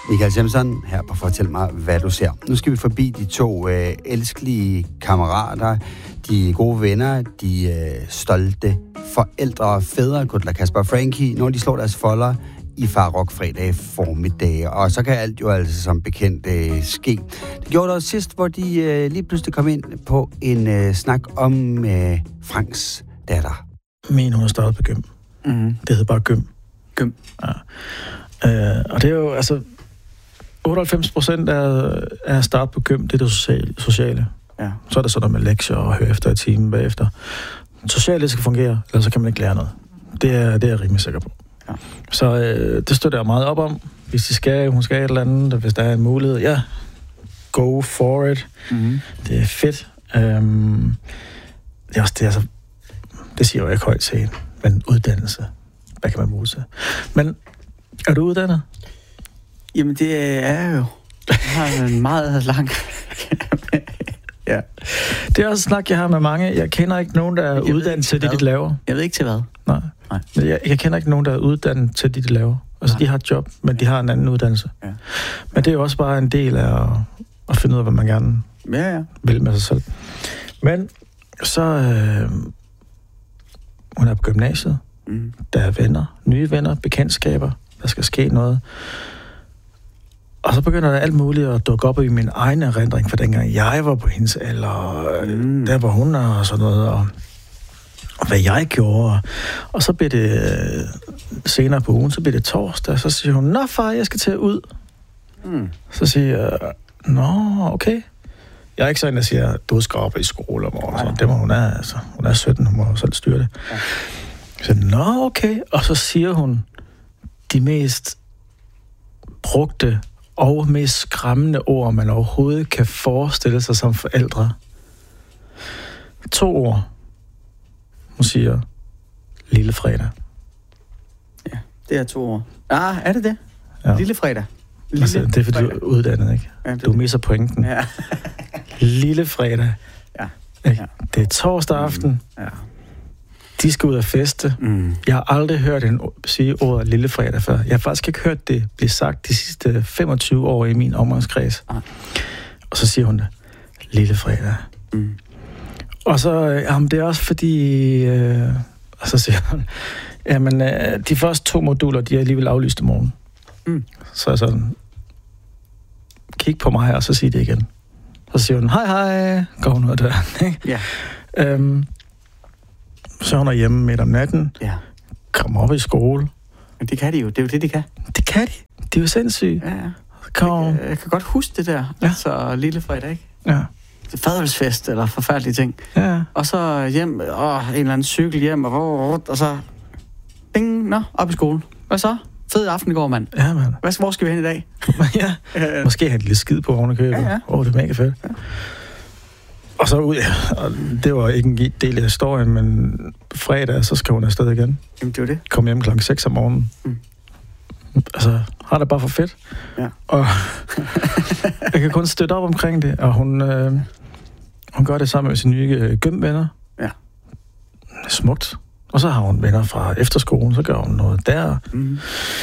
Michael Simpson her på Fortæl mig, hvad du ser. Nu skal vi forbi de to elskelige kammerater, de gode venner, de stolte forældre og fædre, Gudla, Kasper og Frankie, når de slår deres folder i Far Rock fredag formiddag. Og så kan alt jo altså som bekendt ske. Det gjorde det også sidst, hvor de lige pludselig kom ind på en snak om Franks datter. Min, hun er startet på gym. Mm-hmm. Det hedder bare gym. Gym. Ja. Og det er jo, altså, 98% af at starte på gym, det er det sociale. Ja. Så er der sådan med lektier og høre efter i timen bagefter. Socialt skal fungere, ellers så kan man ikke lære noget. Det er jeg rimelig sikker på. Ja. Så det støtter jeg meget op om. Hvis hun skal et eller andet, hvis der er en mulighed, ja, go for it. Mm-hmm. Det er fedt. Det er også det, altså, det siger jeg jo ikke højt til, men uddannelse, hvad kan man bruge til? Men er du uddannet? Jamen, det er jeg jo. Jeg har en meget lang... Ja. Det er også snak, jeg har med mange. Jeg kender ikke nogen, der er uddannet til det, de laver. Jeg ved ikke til hvad. Nej. Jeg kender ikke nogen, der er uddannet til det, de laver. Altså, de har et job, men de har en anden uddannelse. Ja. Men det er jo også bare en del af at finde ud af, hvad man gerne vil med sig selv. Men så... hun er på gymnasiet. Mm. Der er venner, nye venner, bekendtskaber. Der skal ske noget. Og så begynder der alt muligt at dukke op i min egen erindring, for dengang jeg var på hendes alder, der var hun og sådan noget, og hvad jeg gjorde. Og så blev det senere på ugen, så blev det torsdag, så siger hun, nå far, jeg skal til ud. Mm. Så siger jeg, nå, okay. Jeg er ikke sådan, der siger, du skal op i skole om morgenen. Det må hun er, altså. Hun er 17, hun må selv styre det. Ja. Så nå, okay. Og så siger hun de mest brugte og mest skræmmende ord, man overhovedet kan forestille sig som forældre. 2 ord. Hun siger, lille fredag. Ja, det er 2 ord. Ah, er det det? Ja. Lille fredag. Altså, det er fordi, du er uddannet, ikke? Ja, du misser pointen. Ja. Lille fredag. Ja. Ja. Det er torsdag aften. Ja. De skal ud og feste. Mm. Jeg har aldrig hørt en sige ordet lille fredag før. Jeg har faktisk ikke hørt det blive sagt de sidste 25 år i min omgangskreds. Ah. Og så siger hun det. Lille fredag. Mm. Og så, jamen det er også fordi... og så siger hun... Jamen, de første 2 moduler, de er alligevel aflyst i morgen. Mm. Så er sådan... Kig på mig her, og så sig det igen. Så siger hun, hej, går hun ud af døren, ikke? Ja. Så hun er hjemme midt om natten. Ja. Kommer op i skole. Men det kan de jo. Det er jo det, de kan. Det kan de. De er jo sindssyge. Ja, ja. Jeg kan godt huske det der. Ja. Altså lille fredag, ikke? Ja. Fadelsfest eller forfærdelige ting. Ja. Og så hjem, en eller anden cykel hjem, og så... Ding, op i skole. Hvad så? Fed aften i går, mand. Ja, mand. Hvor skal vi hen i dag? Ja. Måske have lidt skid på ovenikøbet. Ja, ja. Det er mega fedt. Ja. Og så ud, og det var ikke en del af historien, men fredag, så skal hun afsted igen. Jamen, det var det. Kom hjem 6:00 om morgenen. Mm. Altså, har det bare for fedt. Ja. Og jeg kan kun støtte op omkring det, og hun gør det sammen med sine nye gymvenner. Ja. Smukt. Og så har hun venner fra efterskolen, så gør hun noget der. Mm.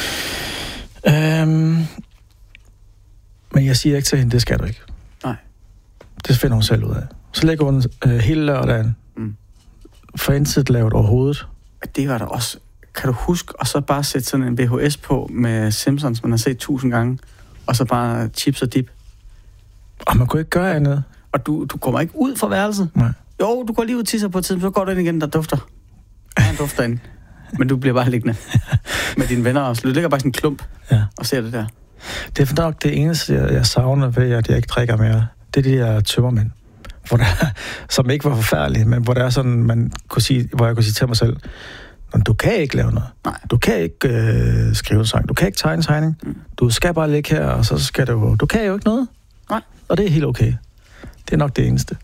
Men jeg siger ikke til hende, det skal du ikke. Nej. Det finder hun selv ud af. Så lægger hun hele lørdagen for intet lavet overhovedet. Det var der også. Kan du huske, og så bare sætte sådan en VHS på med Simpsons, man har set 1000 gange, og så bare chips og dip. Og man kunne ikke gøre andet. Og du kommer ikke ud fra værelset? Nej. Jo, du går lige ud og tisser på tiden, så går du ind igen, der dufter. Han dufter ind. Men du bliver bare liggende med dine venner også. Du ligger bare sådan en klump og ser det der. Det er nok det eneste, jeg savner ved, at jeg ikke drikker mere. Det er de der tømmermænd, som ikke var forfærdelige, men hvor der er sådan, hvor jeg kunne sige til mig selv, du kan ikke lave noget. Nej. Du kan ikke skrive en sang. Du kan ikke tegne en tegning. Mm. Du skal bare ligge her, og så skal du kan jo ikke noget. Nej. Og det er helt okay. Det er nok det eneste.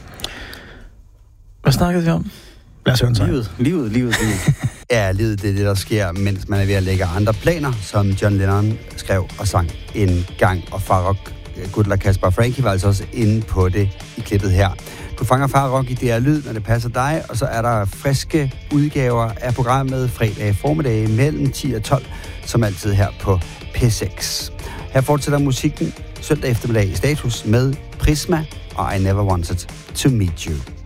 Hvad snakkede vi om? Lad os høre en sang. Livet. Ja, livet, det er det, der sker, mens man er ved at lægge andre planer, som John Lennon skrev og sang en gang. Og Far Rock, Gudla, Kasper og Frankie var altså også inde på det i klippet her. Du fanger Far Rock i DR Lyd, når det passer dig, og så er der friske udgaver af programmet fredag formiddag mellem 10 og 12, som altid her på P6. Her fortsætter musikken søndag eftermiddag i Status med Prisma og I Never Wanted to Meet You.